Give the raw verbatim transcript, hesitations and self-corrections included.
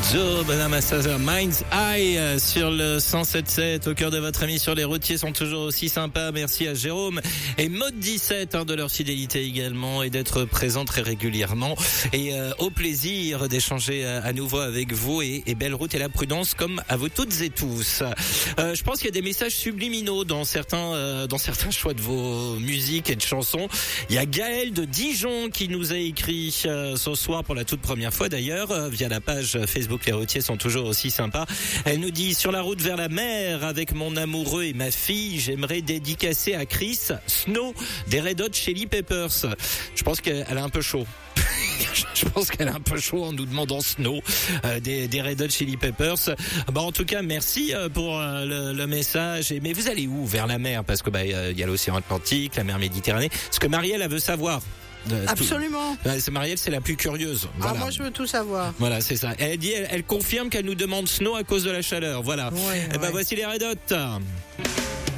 Joe Bonamassa, Mind's Eye euh, sur le cent sept sept au cœur de votre émission. Les routiers sont toujours aussi sympas. Merci à Jérôme et Mode dix-sept hein, de leur fidélité également et d'être présents très régulièrement. Et euh, au plaisir d'échanger euh, à nouveau avec vous et, et belle route et la prudence comme à vous toutes et tous. Euh, je pense qu'il y a des messages subliminaux dans certains euh, dans certains choix de vos musiques et de chansons. Il y a Gaëlle de Dijon qui nous a écrit euh, ce soir pour la toute première fois d'ailleurs euh, via la page Facebook. Les routiers sont toujours aussi sympas. Elle nous dit: sur la route vers la mer avec mon amoureux et ma fille, j'aimerais dédicacer à Chris Snow des Red Hot Chili Peppers. Je pense qu'elle a un peu chaud. Je pense qu'elle a un peu chaud en nous demandant Snow euh, des, des Red Hot Chili Peppers. Bon, en tout cas, merci euh, pour euh, le, le message. Et, mais vous allez où vers la mer? Parce que bah il y a l'océan Atlantique, la mer Méditerranée. Ce que Marielle elle veut savoir. Euh, Absolument. Tout... C'est Marielle, c'est la plus curieuse. Voilà. Ah, moi, je veux tout savoir. Voilà, c'est ça. Elle dit, elle, elle confirme qu'elle nous demande Snow à cause de la chaleur. Voilà. Ouais, et ben ouais. voici les Red Hot.